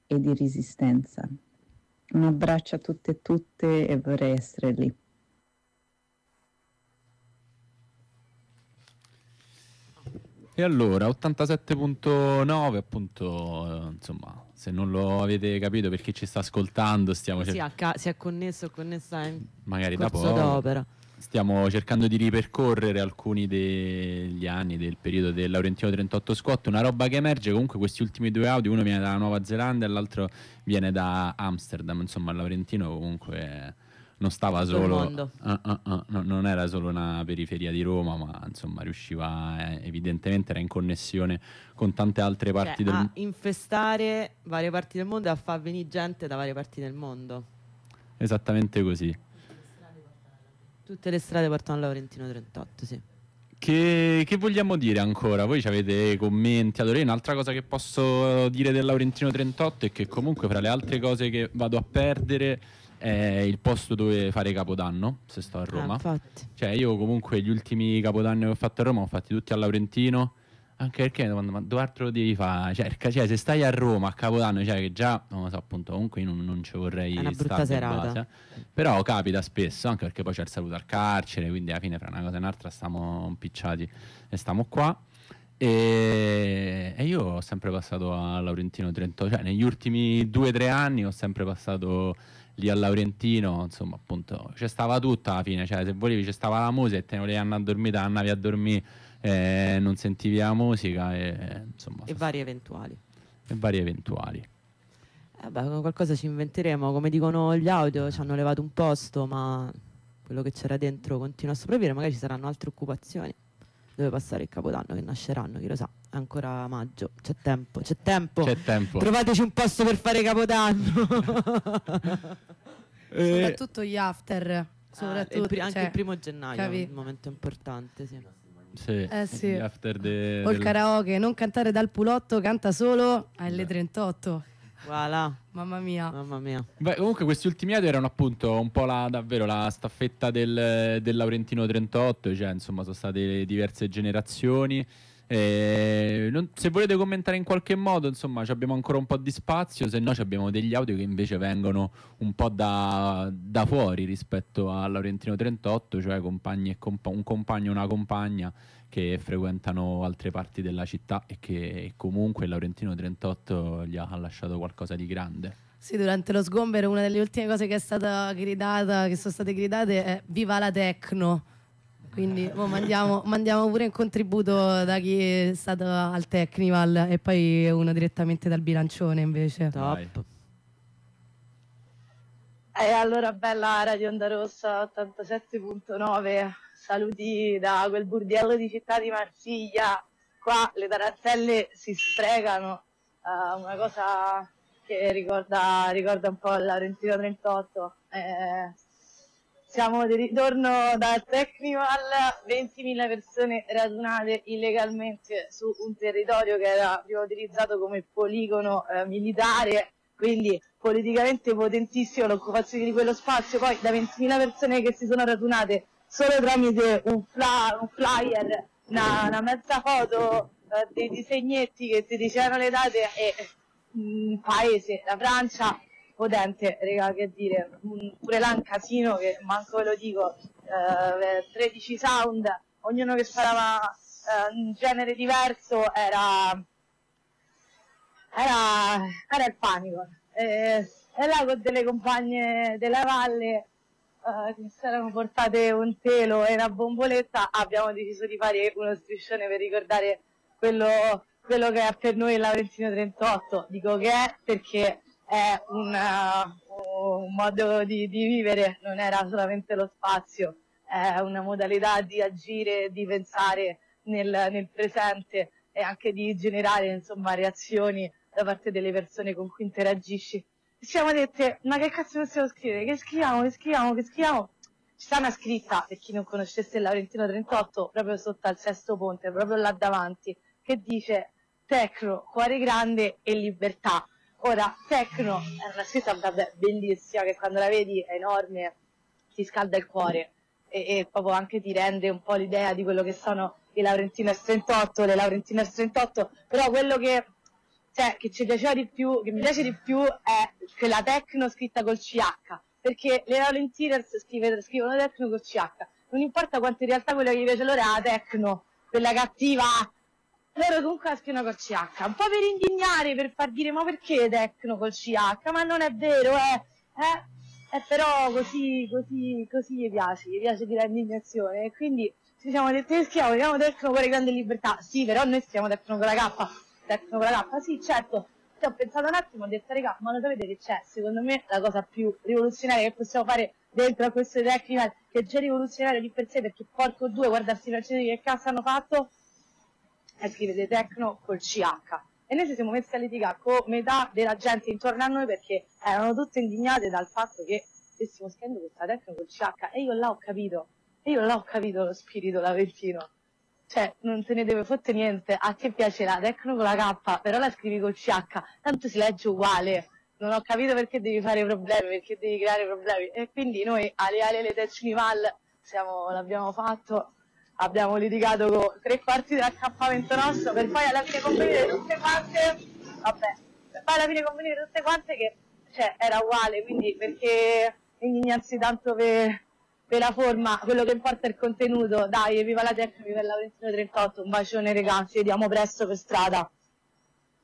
e di resistenza. Un abbraccio a tutte e tutte e vorrei essere lì. E allora, 87.9 appunto, insomma, se non lo avete capito per chi ci sta ascoltando, stiamo si è connessa in magari da corso poco. d'opera. Stiamo cercando di ripercorrere alcuni degli anni del periodo del Laurentino 38 Squat, una roba che emerge comunque questi ultimi due audio, uno viene dalla Nuova Zelanda e l'altro viene da Amsterdam, insomma il Laurentino comunque non stava tutto solo non era solo una periferia di Roma, ma insomma riusciva evidentemente era in connessione con tante altre parti del mondo, a infestare varie parti del mondo e a far venire gente da varie parti del mondo. Esattamente così. Tutte le strade portano al Laurentino 38, sì. Che vogliamo dire ancora? Voi avete commenti? Allora, un'altra cosa che posso dire del Laurentino 38 è che comunque fra le altre cose che vado a perdere è il posto dove fare Capodanno, se sto a Roma. Infatti. Cioè io comunque gli ultimi Capodanni che ho fatto a Roma ho fatti tutti al Laurentino, anche perché ma dove altro lo devi fare? Cioè se stai a Roma a Capodanno, cioè che già, non lo so appunto, comunque io non ci vorrei è una brutta stare di serata. base, però capita spesso, anche perché poi c'è il saluto al carcere, quindi alla fine fra una cosa e un'altra stiamo impicciati e stiamo qua. E io ho sempre passato a Laurentino 38, cioè negli ultimi 2-3 anni ho sempre passato lì al Laurentino, insomma appunto c'è stava tutto alla fine, cioè se volevi c'è stava la musica e te ne volevi andare a dormire, andavi a dormire, non sentivi la musica insomma e vari eventuali. Qualcosa ci inventeremo, come dicono gli audio, ci hanno levato un posto, ma quello che c'era dentro continua a sopravvivere, magari ci saranno altre occupazioni dove passare il Capodanno che nasceranno, chi lo sa, è ancora maggio, c'è tempo. Trovateci un posto per fare Capodanno. Soprattutto gli after, anche il 1° gennaio è un momento importante, sì. Sì. After o il karaoke, non cantare dal pulotto, canta solo alle 38. Voilà. Mamma mia. Beh, comunque questi ultimi audio erano appunto un po' davvero la staffetta del Laurentino 38, cioè insomma sono state diverse generazioni. Se volete commentare in qualche modo, insomma, abbiamo ancora un po' di spazio, se no abbiamo degli audio che invece vengono un po' da fuori rispetto al Laurentino 38, cioè compagni e un compagno e una compagna che frequentano altre parti della città e che comunque il Laurentino 38 gli ha lasciato qualcosa di grande. Sì, durante lo sgombero una delle ultime cose che è stata gridata, che sono state gridate è viva la techno. Quindi mandiamo pure un contributo da chi è stato al Technival e poi uno direttamente dal bilancione invece. Top. E allora bella Radio Onda Rossa 87.9, saluti da quel burdiello di Città di Marsiglia. Qua le tarazzelle si sprecano, una cosa che ricorda un po' il Laurentino 38. Siamo di ritorno dal Technival, 20.000 persone radunate illegalmente su un territorio che era prima utilizzato come poligono militare, quindi politicamente potentissimo l'occupazione di quello spazio. Poi da 20.000 persone che si sono radunate solo tramite un flyer, una mezza foto, dei disegnetti che ti dicevano le date e un paese, la Francia, potente, raga, che dire, pure là un casino che manco ve lo dico, 13 sound, ognuno che sparava un genere diverso, era il panico. E là con delle compagne della valle che si erano portate un telo e una bomboletta, abbiamo deciso di fare uno striscione per ricordare quello che è per noi il Laurentino 38. Dico che è perché è un modo di vivere, non era solamente lo spazio, è una modalità di agire, di pensare nel presente e anche di generare, insomma, reazioni da parte delle persone con cui interagisci. Ci siamo dette, ma che cazzo possiamo scrivere? Che scriviamo? Ci sta una scritta, per chi non conoscesse il Laurentino 38, proprio sotto al Sesto Ponte, proprio là davanti, che dice Tecno, cuore grande e libertà. Ora, Tecno è una scritta bellissima, che quando la vedi è enorme, ti scalda il cuore e proprio anche ti rende un po' l'idea di quello che sono i Laurentiners 38, le Laurentiners 38, però quello che cioè che ci piaceva di più, che mi piace di più è quella Tecno scritta col CH, perché le Valentiners scrivono Tecno col CH, non importa quanto in realtà quello che gli piace loro è la Tecno, quella cattiva, loro comunque la scrivono col CH, un po' per indignare, per far dire ma perché Tecno col CH, ma non è vero, però così gli piace dire indignazione, e quindi ci siamo detti scriviamo Tecno con le grandi libertà, sì, però noi scriviamo Tecno con la K, sì, certo. Ho pensato un attimo, ho detto raga, ma lo sapete che c'è? Secondo me la cosa più rivoluzionaria che possiamo fare dentro a questo Technical, che è già rivoluzionario di per sé, perché porco due, guarda sti francesi che cazzo hanno fatto, è scrivere Tecno col CH. E noi ci siamo messi a litigare con metà della gente intorno a noi perché erano tutte indignate dal fatto che stessimo scrivendo questa Tecno col CH, e io là ho capito lo spirito laventino. Cioè, non te ne deve fottere niente, a te piace la Tecno con la K, però la scrivi col CH, tanto si legge uguale. Non ho capito perché devi fare problemi, perché devi creare problemi. E quindi noi, alle le Tecnival, l'abbiamo fatto, abbiamo litigato con 3/4 dell'accampamento nostro, per poi alla fine convenire tutte quante, che, cioè, era uguale, quindi perché indignarsi tanto per la forma, quello che importa è il contenuto. Dai, viva la Tecno, viva la Valentino 38, un bacione ragazzi, ci vediamo presto per strada.